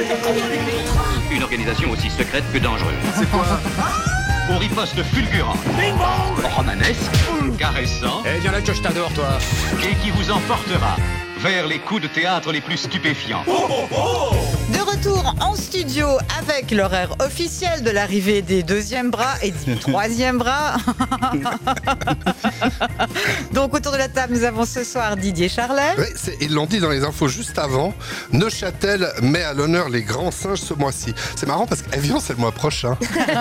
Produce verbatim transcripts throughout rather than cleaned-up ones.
Une organisation aussi secrète que dangereuse. C'est quoi? Au riposte fulgurant, romanesque, caressant, Eh, viens là que je t'adore, toi. et qui vous emportera vers les coups de théâtre les plus stupéfiants. De retour en studio avec l'horaire officiel de l'arrivée des deuxièmes bras et du troisième bras. Donc autour de la table, nous avons ce soir Didier Charlet. Oui, c'est- ils l'ont dit dans les infos juste avant. Neuchâtel met à l'honneur les grands singes ce mois-ci. C'est marrant parce qu'Evian, c'est le mois prochain.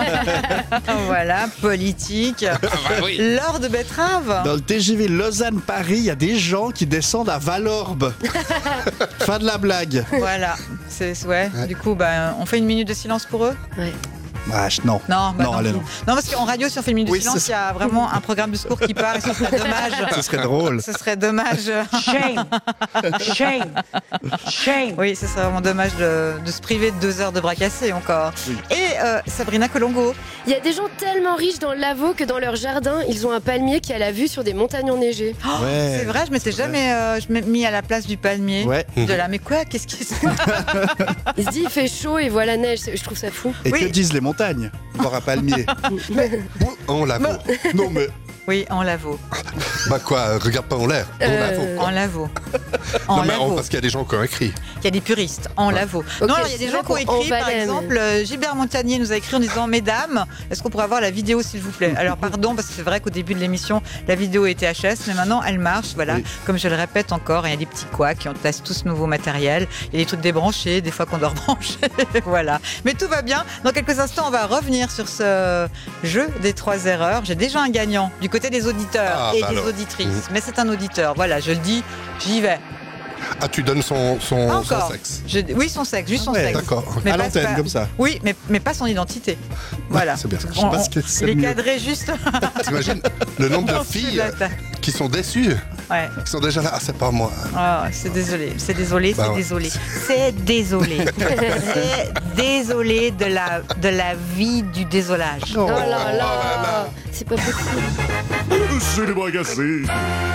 Voilà, politique. oui. Laure de Betrave. Dans le T G V Lausanne-Paris, il y a des gens qui descendent à Valorbe. Fin de la blague. Voilà, c'est ouais. Du coup, bah, on fait une minute de silence pour eux. Ah, je- non. Non, bah non, allez, plus. non. Non, parce qu'en radio, si on fait une minute Oui, de silence, c'est il y a vraiment un programme de secours qui part et ce serait dommage. Ce serait drôle. Ce serait dommage. Shame. Shame. Shame. Oui, ce serait vraiment dommage de, de se priver de deux heures de bras cassés encore. Oui. Et euh, Sabrina Colongo. Il y a des gens tellement riches dans le Lavaux que dans leur jardin, ils ont un palmier qui a la vue sur des montagnes enneigées. Oh, Ouais. c'est vrai, je m'étais jamais euh, je m'ai mis à la place du palmier. Ouais. De là, mais quoi? Qu'est-ce qui se passe? Il se dit, il fait chaud et voit la neige. C'est- Je trouve ça fou. Et Oui. que disent les montagnes? Voir un palmier. On la vaut. Non, mais. Oui, en Lavaux. Bah quoi, regarde pas en l'air. On la vaut. Euh, En Lavaux. En Non, mais Lavaux. parce qu'il y a des gens qui ont écrit. Il y a des puristes en Lavaux. Ok, non, alors il y a des c'est gens qui ont vrai qu'on écrit, par valait, mais- exemple, euh, Gilbert Montagnier nous a écrit en disant « Mesdames, est-ce qu'on pourrait avoir la vidéo, s'il vous plaît ?» Alors, pardon, parce que c'est vrai qu'au début de l'émission, la vidéo était H S, mais maintenant, elle marche, voilà. Oui. Comme je le répète encore, il y a des petits couacs, on teste tout ce nouveau matériel. Il y a des trucs débranchés, des fois qu'on doit rebrancher, voilà. Mais tout va bien. Dans quelques instants, on va revenir sur ce jeu des trois erreurs. J'ai déjà un gagnant du côté des auditeurs Ah, et bah des alors. auditrices. Mhm. Mais c'est un auditeur, voilà, je le dis, j'y vais. Ah, tu donnes son, son, Pas son encore. sexe. Je- Oui, son sexe, juste son Ah ouais, sexe. D'accord. Mais À pas- l'antenne, pas- comme ça. Oui, mais, mais pas son identité. Voilà. c'est bien. Je sais pas ce que c'est il est le mieux. cadré juste. T'imagines le nombre de en dessous de filles la table. qui sont déçues, Ouais. qui sont déjà là. Ah, c'est pas moi. Ah, c'est désolé, c'est désolé, Bah c'est ouais. désolé. C'est désolé. c'est désolé de la, de la vie du désolage. Oh. Oh là là là. là, c'est pas possible. C'est les bras cassés.